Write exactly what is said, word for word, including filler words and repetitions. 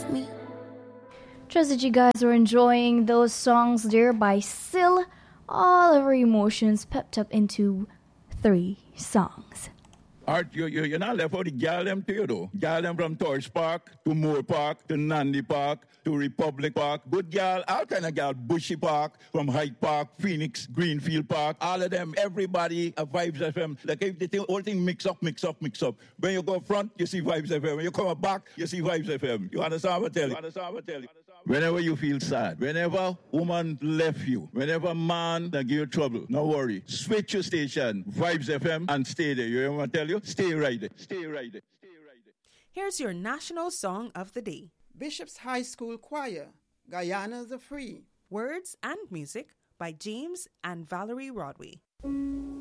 me. Trust that you guys were enjoying those songs there by Sil. All of our emotions pepped up into three songs. Art, you, you, you're not left out the gal them to you, though. Gal them from Torch Park to Moore Park to Nandi Park to Republic Park. Good gal, all kind of gal. Bushy Park, from Hyde Park, Phoenix, Greenfield Park. All of them, everybody at Vibes F M. Like if the thing, whole thing mix up, mix up, mix up. When you go front, you see Vibes F M. When you come back, you see Vibes F M. You understand what I tell you? You understand what I tell you? Whenever you feel sad, whenever woman left you, whenever man that give you trouble, no worry. Switch your station, Vibes F M, and stay there. You hear what I tell you? Stay right there. Stay right there. Stay right there. Here's your national song of the day. Bishop's High School Choir, Guyana's a Free. Words and music by James and Valerie Rodway.